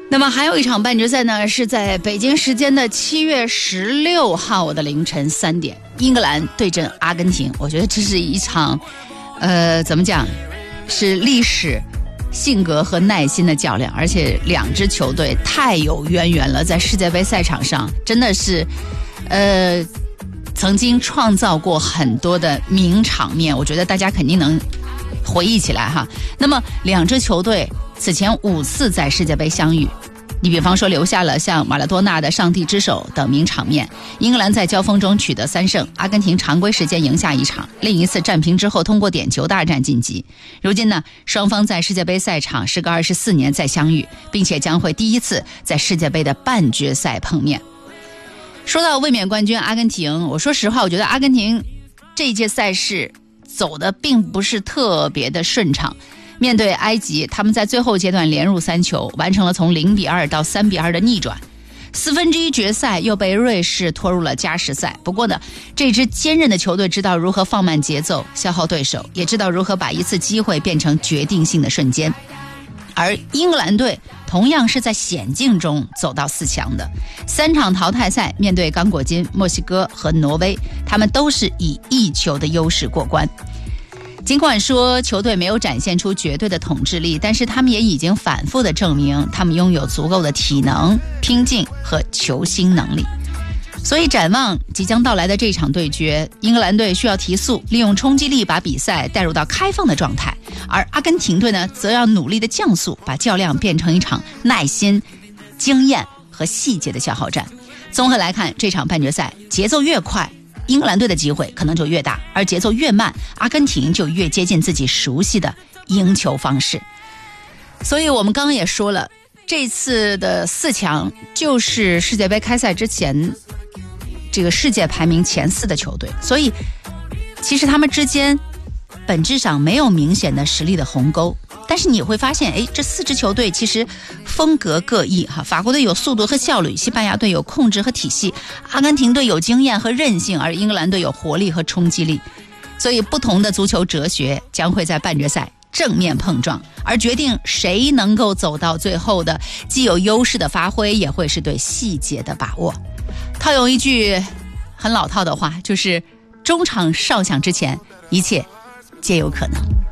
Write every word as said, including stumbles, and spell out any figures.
那么还有一场半决赛呢，是在北京时间的七月十六号的凌晨三点，英格兰对阵阿根廷。我觉得这是一场，呃，怎么讲，是历史、性格和耐心的较量，而且两支球队太有渊源了，在世界杯赛场上真的是，呃，曾经创造过很多的名场面，我觉得大家肯定能回忆起来哈。那么两支球队此前五次在世界杯相遇，你比方说留下了像马拉多纳的上帝之手等名场面。英格兰在交锋中取得三胜，阿根廷常规时间赢下一场，另一次战平之后通过点球大战晋级。如今呢，双方在世界杯赛场时隔二十四年再相遇，并且将会第一次在世界杯的半决赛碰面。说到卫冕冠军阿根廷，我说实话，我觉得阿根廷这一届赛事走的并不是特别的顺畅。面对埃及，他们在最后阶段连入三球，完成了从零比二到三比二的逆转。四分之一决赛又被瑞士拖入了加时赛。不过呢，这支坚韧的球队知道如何放慢节奏，消耗对手，也知道如何把一次机会变成决定性的瞬间。而英格兰队同样是在险境中走到四强的，三场淘汰赛面对刚果金、墨西哥和挪威，他们都是以一球的优势过关。尽管说球队没有展现出绝对的统治力，但是他们也已经反复的证明他们拥有足够的体能、拼劲和球星能力。所以展望即将到来的这场对决，英格兰队需要提速，利用冲击力把比赛带入到开放的状态，而阿根廷队呢，则要努力的降速，把较量变成一场耐心、经验和细节的消耗战。综合来看，这场半决赛节奏越快，英格兰队的机会可能就越大，而节奏越慢，阿根廷就越接近自己熟悉的赢球方式。所以我们刚刚也说了，这次的四强就是世界杯开赛之前这个世界排名前四的球队，所以其实他们之间本质上没有明显的实力的鸿沟。但是你会发现，哎，这四支球队其实风格各异哈。法国队有速度和效率，西班牙队有控制和体系，阿根廷队有经验和韧性，而英格兰队有活力和冲击力。所以不同的足球哲学将会在半决赛正面碰撞，而决定谁能够走到最后的，既有优势的发挥，也会是对细节的把握。套用一句很老套的话，就是中场哨响之前，一切皆有可能。